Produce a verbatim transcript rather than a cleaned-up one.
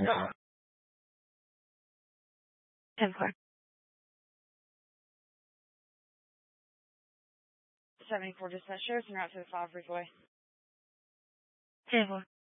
ten four. seventy-four dispatch sheriff's en route to the file for boy. ten four.